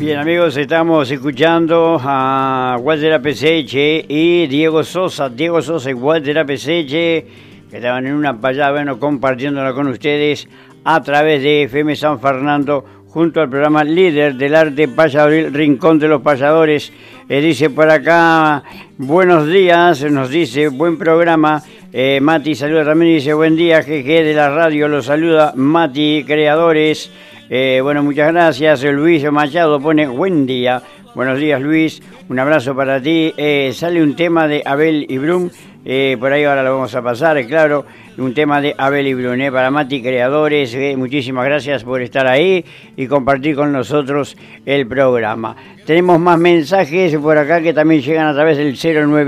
Bien amigos, estamos escuchando a Walter Apeseche y Diego Sosa y Walter Apeseche, que estaban en una payada, bueno, compartiéndola con ustedes a través de FM San Fernando, junto al programa líder del arte payadoril, Rincón de los Payadores. Dice por acá, buenos días, nos dice, buen programa. Mati saluda también y dice, buen día, jeje de la radio, los saluda Mati Creadores. Bueno, muchas gracias. Luis Machado pone, buen día. Buenos días, Luis. Un abrazo para ti. Sale un tema de Abel y Brum. Por ahí ahora lo vamos a pasar, claro. Un tema de Abel y Brum, para Mati Creadores. Muchísimas gracias por estar ahí y compartir con nosotros el programa. Tenemos más mensajes por acá que también llegan a través del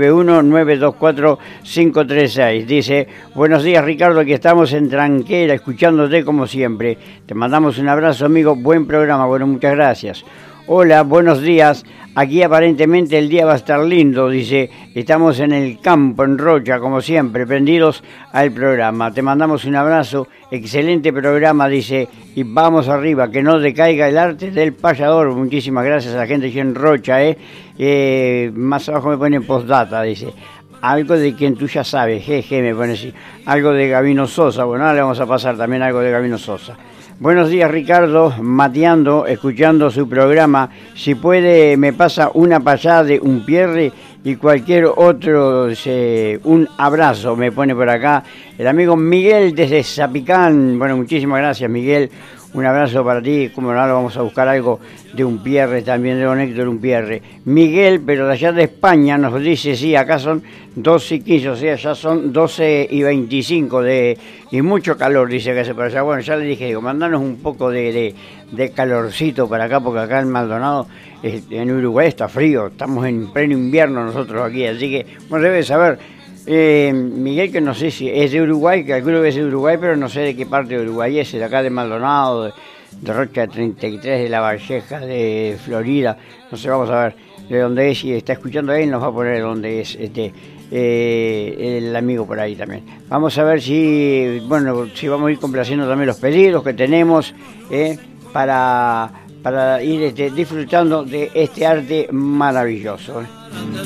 091-924-536. Dice, buenos días Ricardo, aquí estamos en Tranquera, escuchándote como siempre. Te mandamos un abrazo, amigo, buen programa. Bueno, muchas gracias. Hola, buenos días. Aquí aparentemente el día va a estar lindo, dice. Estamos en el campo, en Rocha, como siempre, prendidos al programa. Te mandamos un abrazo, excelente programa, dice. Y vamos arriba, que no decaiga el arte del payador. Muchísimas gracias a la gente aquí en Rocha, más abajo me ponen postdata, dice. Algo de quien tú ya sabes, jeje, me pone así. Algo de Gabino Sosa, bueno, ahora le vamos a pasar también algo de Gabino Sosa. Buenos días Ricardo, mateando, escuchando su programa. Si puede me pasa una payada de un Pierre y cualquier otro, un abrazo me pone por acá el amigo Miguel desde Zapicán. Bueno, muchísimas gracias Miguel, un abrazo para ti. Como no, vamos a buscar algo de un Pierre también, de don Héctor un Pierre. Miguel, pero de allá de España nos dice, sí, acá son 12:15, o sea, ya son 12:25 y mucho calor, dice que hace por allá. Bueno, ya le dije, digo, mandanos un poco de calorcito para acá, porque acá en Maldonado, en Uruguay está frío, estamos en pleno invierno nosotros aquí, así que, bueno, debes saber, Miguel, que no sé si es de Uruguay, calculo que es de Uruguay, pero no sé de qué parte de Uruguay es, de acá de Maldonado, de Rocha 33, de La Valleja, de Florida, no sé, vamos a ver de dónde es, si está escuchando ahí nos va a poner dónde es el amigo por ahí también. Vamos a ver si vamos a ir complaciendo también los pedidos que tenemos para ir disfrutando de este arte maravilloso.